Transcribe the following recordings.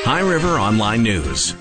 High River Online News.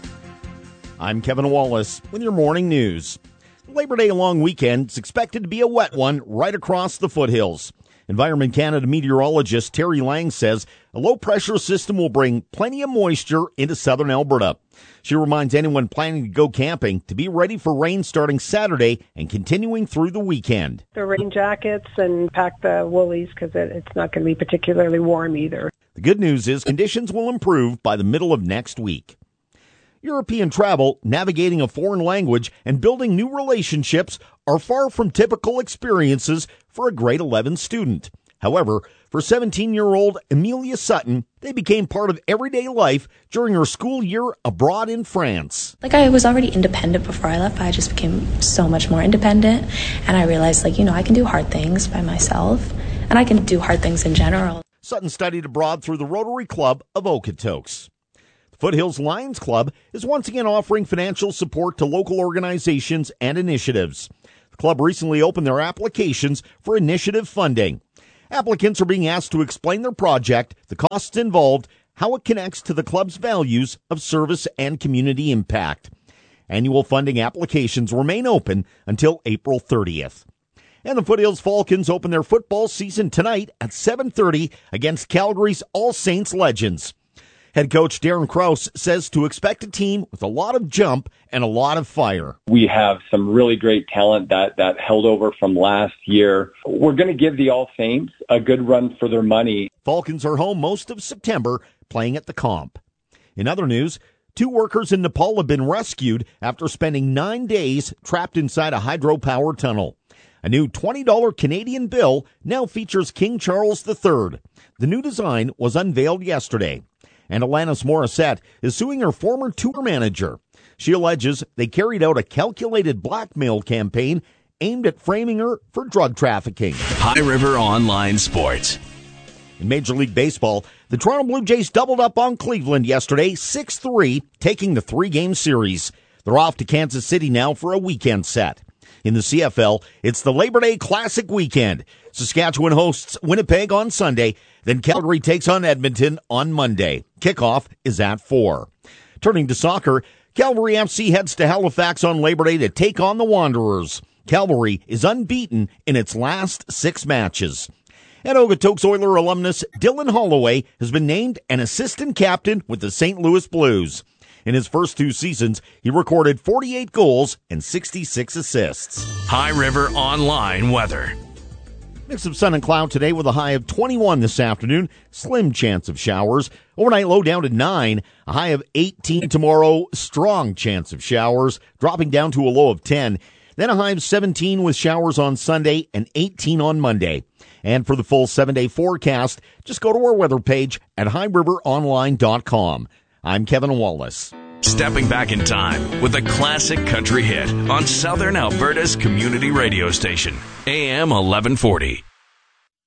I'm Kevin Wallace with your morning news. Labor Day long weekend is expected to be a wet one right across the foothills. Environment Canada meteorologist Terry Lang says a low-pressure system will bring plenty of moisture into southern Alberta. She reminds anyone planning to go camping to be ready for rain starting Saturday and continuing through the weekend. The rain jackets and pack the woolies because it's not going to be particularly warm either. The good news is conditions will improve by the middle of next week. European travel, navigating a foreign language, and building new relationships are far from typical experiences for a grade 11 student. However, for 17-year-old Amelia Sutton, they became part of everyday life during her school year abroad in France. I was already independent before I left, but I just became so much more independent. And I realized, I can do hard things by myself, and I can do hard things in general. Sutton studied abroad through the Rotary Club of Okotoks. The Foothills Lions Club is once again offering financial support to local organizations and initiatives. The club recently opened their applications for initiative funding. Applicants are being asked to explain their project, the costs involved, how it connects to the club's values of service and community impact. Annual funding applications remain open until April 30th. And the Foothills Falcons open their football season tonight at 7:30 against Calgary's All Saints Legends. Head coach Darren Krause says to expect a team with a lot of jump and a lot of fire. We have some really great talent that held over from last year. We're going to give the All Saints a good run for their money. Falcons are home most of September, playing at the Comp. In other news, 2 workers in Nepal have been rescued after spending 9 days trapped inside a hydropower tunnel. A new $20 Canadian bill now features King Charles III. The new design was unveiled yesterday. And Alanis Morissette is suing her former tour manager. She alleges they carried out a calculated blackmail campaign aimed at framing her for drug trafficking. High River Online Sports. In Major League Baseball, the Toronto Blue Jays doubled up on Cleveland yesterday, 6-3, taking the 3-game series. They're off to Kansas City now for a weekend set. In the CFL, it's the Labor Day Classic weekend. Saskatchewan hosts Winnipeg on Sunday, then Calgary takes on Edmonton on Monday. Kickoff is at 4. Turning to soccer, Calgary FC heads to Halifax on Labor Day to take on the Wanderers. Calgary is unbeaten in its last 6 matches. And Okotoks Oiler alumnus Dylan Holloway has been named an assistant captain with the St. Louis Blues. In his first 2 seasons, he recorded 48 goals and 66 assists. High River Online weather. Mix of sun and cloud today with a high of 21 this afternoon. Slim chance of showers. Overnight low down to 9. A high of 18 tomorrow. Strong chance of showers. Dropping down to a low of 10. Then a high of 17 with showers on Sunday and 18 on Monday. And for the full 7-day forecast, just go to our weather page at highriveronline.com. I'm Kevin Wallace. Stepping back in time with a classic country hit on Southern Alberta's community radio station, AM 1140.